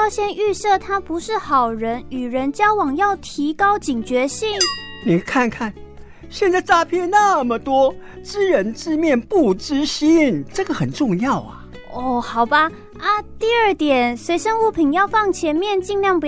要先预设他不是好人，与人交往要提高警觉性。 你看看，现在诈骗那么多，知人知面不知心，这个很重要啊。 哦，好吧。第二点，随身物品要放前面，尽量不要